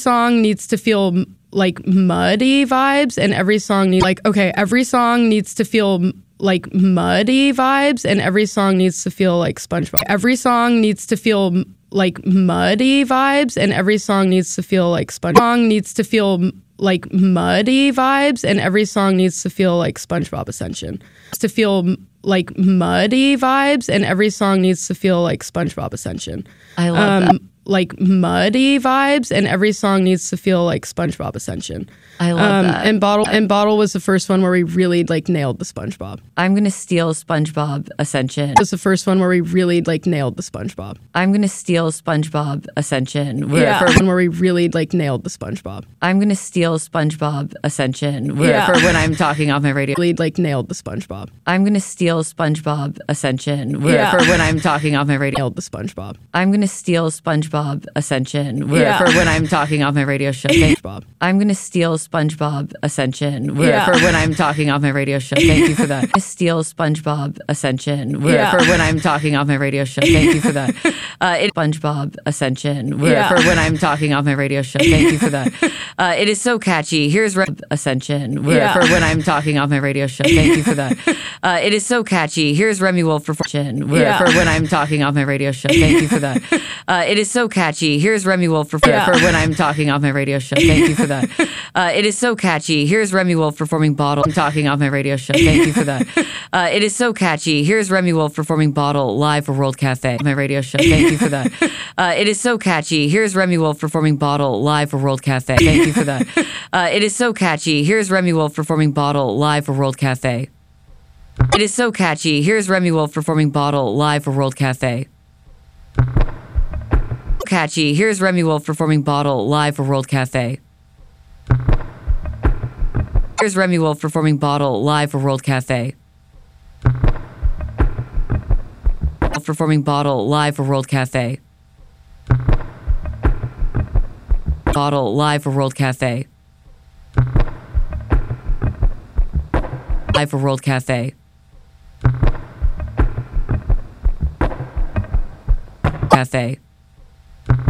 song needs to feel like muddy vibes, and every song needs every song needs to feel like muddy vibes, and every song needs to feel like SpongeBob. Every song needs to feel like muddy vibes, and every song needs to feel like SpongeBob. Song needs to feel like muddy vibes, and every song needs to feel like SpongeBob Ascension. To feel like muddy vibes, and every song needs to feel like SpongeBob Ascension. I love that. Like muddy vibes, and every song needs to feel like SpongeBob Ascension. I love that. And Bottle was the first one where we really like nailed the SpongeBob. I'm gonna steal SpongeBob Ascension. It was the first one where we really like nailed the SpongeBob. I'm gonna steal SpongeBob Ascension. Where we really like nailed the SpongeBob. I'm gonna steal SpongeBob Ascension. For when I'm talking off my radio. Really like nailed the SpongeBob. I'm gonna steal SpongeBob Ascension. For when I'm talking off my radio. Nailed the SpongeBob. I'm gonna steal SpongeBob Ascension. For when I'm talking off my radio show. I'm gonna steal SpongeBob Ascension. For when I'm talking off my radio show. Thank you for that. Steal SpongeBob Ascension. For when I'm talking off my radio show. Thank you for that. SpongeBob Ascension. For when I'm talking off my radio show. Thank you for that. It is so catchy. Here's Ascension. For when I'm talking off my radio show. Thank you for that. It is so catchy. Here's Remy Wolf for when I'm talking off my radio show. Thank you for that. It is so catchy. Here's Remy Wolf for when I'm talking off my radio show. Thank you for that. It is so catchy. Here's Remy Wolf performing Bottle. I'm talking off my radio show. Thank you for that. It is so catchy. Here's Remy Wolf performing Bottle live for World Cafe. My radio show. Thank you for that. It is so catchy. Here's Remy Wolf performing Bottle live for World Cafe. Thank you for that. It is so catchy. Here's Remy Wolf performing Bottle live for World Cafe. It is so catchy. Here's Remy Wolf performing Bottle live for World Cafe. Catchy. Here's Remy Wolf performing Bottle live for World Cafe. Here's Remy Wolf performing Bottle live for World Cafe. Performing Bottle live for World Cafe. Bottle live for World Cafe. Live for World Cafe. Cafe.